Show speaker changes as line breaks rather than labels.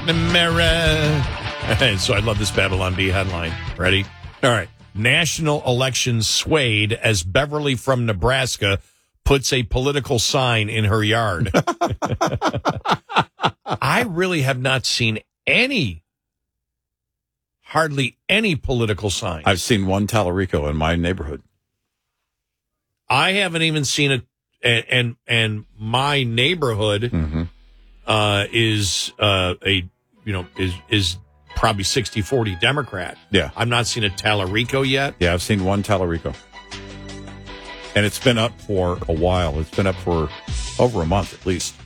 McNamara. So I love this Babylon Bee headline. Ready? All right. National elections swayed as Beverly from Nebraska puts a political sign in her yard. I really have not seen hardly any political signs.
I've seen one Tallarico in my neighborhood.
I haven't even seen it, and my neighborhood is probably 60-40 Democrat.
Yeah.
I've not seen a Tallarico yet.
Yeah, I've seen one Tallarico. And it's been up for a while. It's been up for over a month at least.